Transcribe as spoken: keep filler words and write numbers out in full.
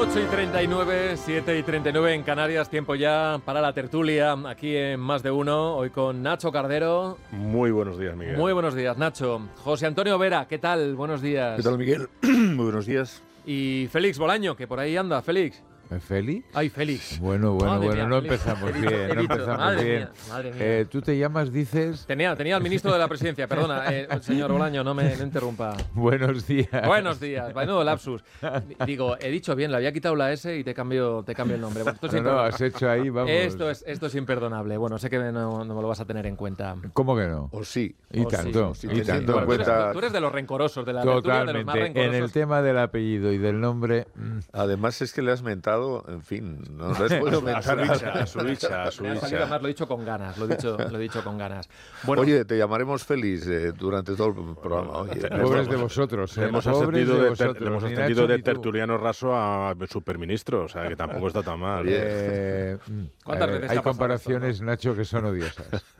ocho y treinta y nueve, siete y treinta y nueve en Canarias, tiempo ya para la tertulia aquí en Más de Uno, hoy con Nacho Cardero. Muy buenos días, Miguel. Muy buenos días, Nacho. José Antonio Vera, ¿qué tal? Buenos días. ¿Qué tal, Miguel? Muy buenos días. Y Félix Bolaño, que por ahí anda. Félix. ¿Félix? Ay, Félix. Bueno, bueno, Madre bueno, mía, no Félix. empezamos He dicho, bien, he no dicho, empezamos madre bien. mía, madre mía. Eh, ¿Tú te llamas, dices? Tenía, tenía al ministro de la presidencia, perdona, eh, señor Bolaño, no me no interrumpa. Buenos días. Buenos días, menudo lapsus. Digo, he dicho bien, le había quitado la S y te cambio, te cambio el nombre. Bueno, esto, es No, no, imperdonable. has hecho ahí, vamos. esto, es, esto es imperdonable. Bueno, sé que no, no me lo vas a tener en cuenta. ¿Cómo que no? O sí. Y Oh, tanto, sí, y sí, teniendo tanto. en Tú eres, cuenta- tú eres de los rencorosos, de la tertulia, de los más Totalmente. rencorosos. En el tema del apellido y del nombre, mm, Además es que le has mentado, en fin, no les puedo A su mentar. bicha, a su bicha, a su Me ha salido, bicha. además, lo he dicho con ganas, lo he dicho, lo he dicho con ganas. Bueno, Oye, te llamaremos feliz eh, durante todo el programa. Oye, pobres de vosotros, Le eh, hemos pobres ascendido de de, ter- vosotros, le hemos ni ascendido Nacho de ni tú. tertuliano raso a superministro, o sea que tampoco está tan mal. Oye. Eh, mm, ¿Cuántas eh, veces te hay ha pasado comparaciones, Nacho, que son odiosas.